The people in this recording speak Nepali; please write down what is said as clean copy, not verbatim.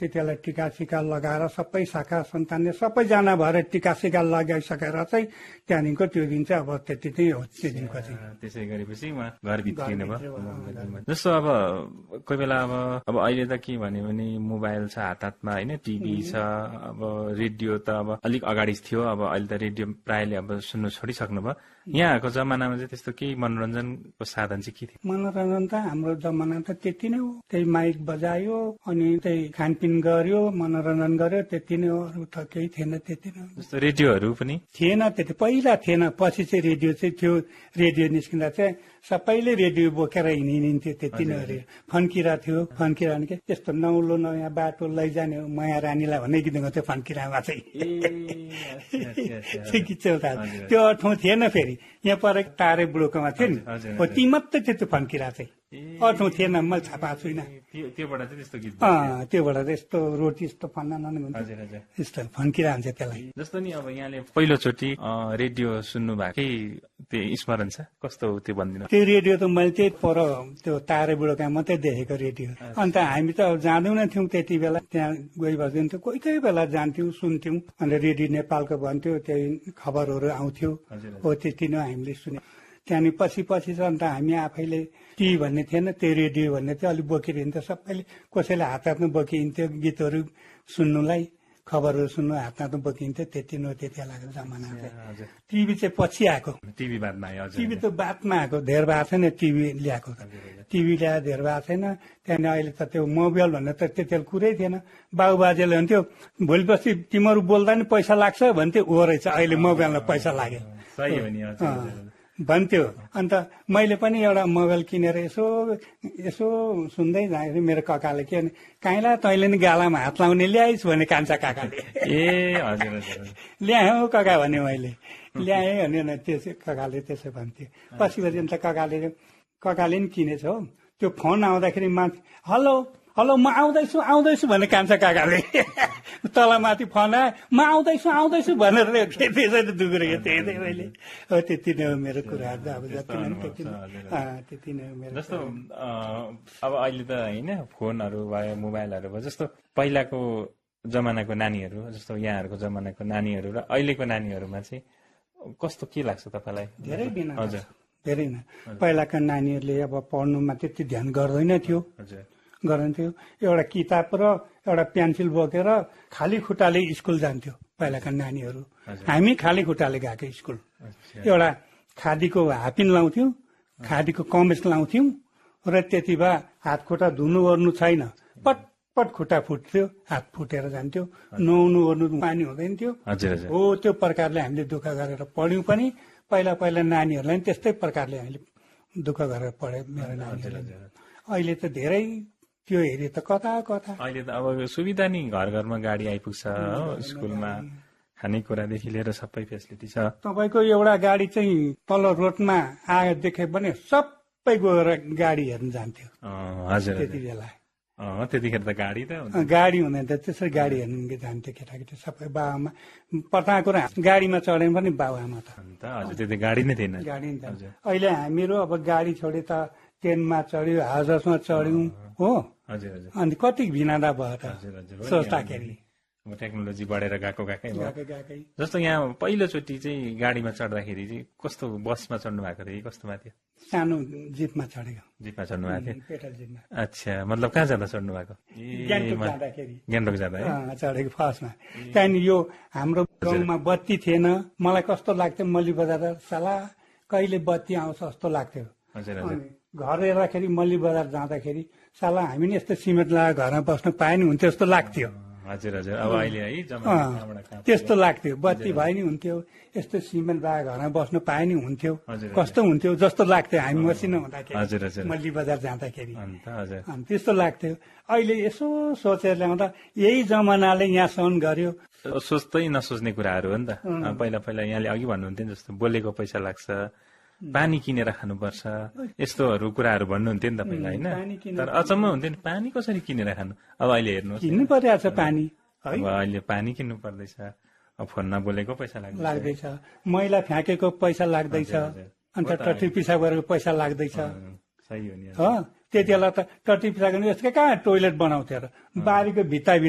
त्यति बेला टिका सिका लगाएर सबै शाखा सन्तानले सबैजना भएर टिका सिका लगाइसकेर चाहिँ त्यहाँदेखिको त्यो दिन चाहिँ अब त्यति नै हो त्यो दिनको चाहिँ। त्यसै गरेपछि उहाँ घरभित्रिनु भयो। जस्तो अब कोही बेला अब अहिले त के भन्यो भने मोबाइल छ हात हातमा होइन, टिभी छ, अब रेडियो त अब अलिक अगाडि थियो, अब अहिले त रेडियो प्रायले अब सुन्नु छोडिसक्नु भयो। यहाँको जमानामा चाहिँ त्यस्तो केही मनोरञ्जनको साधन चाहिँ के थियो? मनोरञ्जन त हाम्रो जमाना त त्यति नै हो, त्यही माइक बजायो अनि त्यही खानपिन गर्यो, मनोरञ्जन गर्यो, त्यति नै हो, अरू त केही थिएन त्यति नै। जस्तो रेडियोहरू पनि थिएन त्यति, पहिला थिएन, पछि चाहिँ रेडियो चाहिँ थियो। रेडियो निस्किँदा चाहिँ सबैले रेडियो बोकेर हिँडिन्थ्यो, त्यति नै हो। फन्किरा थियो, फन्किरा भने त्यस्तो नौलो नयाँ बाटो लैजाने माया रानीलाई भन्ने गीत गाउँथ्यो फन्किरामा चाहिँ। त्यो ठाउँ थिएन फेरि, यहाँ पर तारे बुढोकोमा थियो नि, हो ती मात्रै थियो त्यो फन्किरा चाहिँ, अरू थिएन। मैले छापा छुइनँ त्योबाट चाहिँ त्यस्तो गीत, त्योबाट यस्तो रोटी यस्तो फन्ना यस्तो फन्किरा हुन्छ त्यसलाई। जस्तो नि अब यहाँले पहिलोचोटि रेडियो सुन्नु भएकै त्यो स्मरण छ, कस्तो हो त्यो भनिदिनु? त्यो रेडियो त मैले त्यही पर त्यो तारे बुढोका मात्रै देखेको रेडियो। अन्त हामी त जाँदैनँ थियौँ त्यति बेला, त्यहाँ गइबस्दैनथ्यो, कोही कोही बेला जान्थ्यौँ सुन्थ्यौँ। अन्त रेडियो नेपालको भन्थ्यो, त्यही खबरहरू आउँथ्यो, हो त्यति नै हामीले सुन्यौँ। त्यहाँदेखि पछि पछि चाहिँ अन्त हामी आफैले टिभी भन्ने थिएन, त्यो रेडियो भन्ने थियो, अलिक बोकेर हिँड्थ्यो सबैले, कसैले हात हातमा बोकिहिँड्थ्यो गीतहरू सुन्नुलाई, खबरहरू सुन्नु हात हातमा बोकिन्थ्यो, त्यति नै त्यति बेलाको जमाना। टिभी चाहिँ पछि आएको, टिभी बादमा आयो, टिभी त बादमा आएको, धेर भएको छैन टिभी ल्याएको, टिभी ल्याएर धेर भएको छैन। त्यहाँदेखि अहिले त त्यो मोबाइल भन्ने त त्यति बेला कुरै थिएन। बाबु बाजेले भन्थ्यो भोलि पर्सि तिमीहरू बोल्दा नि पैसा लाग्छ भन्थ्यो, हो रहेछ अहिले मोबाइलमा पैसा लाग्यो भन्थ्यो। अन्त मैले पनि एउटा मोबाइल किनेर यसो यसो सुन्दै जाँदाखेरि मेरो काकाले के भने काहीँलाई तैँले नि गालामा हात लाउने ल्याइस् भने कान्छा काकाले। ए हजुर हजुर, ल्याएँ हौ काका भने मैले, ल्याएँ भने त्यसो काकाले त्यसो भन्थ्यो। पछि अन्त काकाले नि किनेछ हो। त्यो फोन आउँदाखेरि माथि हेलो हेलो म आउँदैछु आउँदैछु भने कान्छा काकाले तलमाथि फोन आयो, म आउँदैछु आउँदैछु भनेर त्यसरी दुग्रेको थिएँ मैले। हो त्यति नै हो मेरो कुराहरू, अब जति नै त्यति नै हो मेरो। जस्तो अब अहिले त होइन फोनहरू भयो, मोबाइलहरू भयो, जस्तो पहिलाको जमानाको नानीहरू, जस्तो यहाँहरूको जमानाको नानीहरू र अहिलेको नानीहरूमा चाहिँ कस्तो के लाग्छ तपाईँलाई? धेरै भिन्न, हजुर धेरै न। पहिलाका नानीहरूले अब पढ्नुमा त्यति ध्यान गर्दैन थियो, गर्नुहुन्थ्यो। एउटा किताब र एउटा पेन्सिल बोकेर खाली खुट्टाले स्कुल जान्थ्यो पहिलाका नानीहरू। हामी खाली खुट्टाले गएको स्कुल। एउटा खादीको हाफिन लाउँथ्यौँ, खादीको कमेज लाउँथ्यौँ र त्यति भए हात खुट्टा धुनु ओर्नु छैन, पटपट खुट्टा फुट्थ्यो, हात फुटेर जान्थ्यो, नुहाउनु ओर्नु पानी हुँदैन थियो। हो त्यो प्रकारले हामीले दुःख गरेर पढ्यौँ पनि। पहिला पहिला नानीहरूलाई पनि त्यस्तै प्रकारले हामीले दुःख गरेर पढ्यो मेरो नानीहरूले। अहिले त धेरै त्यो हेरे त कता कता। अहिले त अब सुविधा नि, घर घरमा गाडी आइपुग्छ हो, स्कुलमा खानेकुरादेखि लिएर सबै फेसिलिटी छ। तपाईँको एउटा गाडी चाहिँ तल रोडमा आयो देखे भने सबै गएर गाडी हेर्न जान्थ्यो। हजुर, त्यति बेला त्यतिखेर त गाडी त गाडी हुँदैन त, त्यसरी गाडी हेर्नु जान्थ्यो केटाकेटी सबै। बाबामा प्रथम कुरा गाडीमा चढ्यो पनि बाबुआमा त हजुर, त्यो गाडी नै थिएन, गाडी नै थिएन। अहिले हामीहरू अब गाडी छोडे त ट्रेनमा चढ्यो, हाउसमा चढ्यौँ हो, अनि कति भिनादा भयो त सोच्दाखेरि। टेक्नोलोजी बढेर गएको गएकै। जस्तो यहाँ पहिलोचोटि चाहिँ गाडीमा चढ्दाखेरि चाहिँ कस्तो बसमा चढ्नु भएको थियो, कस्तोमा थियो? सानो जिपमा चढेको। जिपमा चढ्नु भएको थियो? पेट्रोल जिपमा। अच्छा, मतलब कहाँ जाँदा चढ्नु भएको? गान्तोक जाँदा चढेको फर्स्टमा। त्यहाँदेखि यो हाम्रो गाउँमा बत्ती थिएन, मलाई कस्तो लाग्थ्यो मल्ली बजार साला कहिले बत्ती आउँछ जस्तो लाग्थ्यो। घर हेर्दाखेरि मल्ली बजार जाँदाखेरि साला हामी नि यस्तो सिमेन्ट लगाएर घरमा बस्नु पाए नि हुन्थ्यो जस्तो लाग्थ्यो। हजुर हजुर, अब अहिले है त्यस्तो लाग्थ्यो, बत्ती भए नि हुन्थ्यो, यस्तो सिमेन्ट लगाएर घरमा बस्नु पाए नि हुन्थ्यो, कस्तो हुन्थ्यो जस्तो लाग्थ्यो हामी मसिनो हुँदाखेरि, मल्ली बजार जाँदाखेरि त्यस्तो लाग्थ्यो। अहिले यसो सोचेर ल्याउँदा यही जमानाले यहाँसम्म गर्यो। सोच्दै नसोच्ने कुराहरू हो नि त। पहिला पहिला यहाँले अघि भन्नुहुन्थ्यो जस्तो बोलेको पैसा लाग्छ, पानी किनेर खानुपर्छ, यस्तोहरू कुराहरू भन्नुहुन्थ्यो नि तपाईँलाई होइन? तर अचम्म हुन्थ्यो नि, पानी कसरी किनेर खानु? अब अहिले हेर्नुहोस्, किन्नु परिरहेछ पानी, अब अहिले पानी किन्नु पर्दैछ, अब फोनमा बोलेको पैसा लाग्दैछ, मैला फ्याँकेको पैसा लाग्दैछ, अन्त टट्टी पिसाब गरेको पैसा लाग्दैछ। सही हो नि, त्यति बेला त टट्टी पिसाब गर्ने यसको कहाँ टोइलेट बनाउँथ्यो र, बारीको भित्ता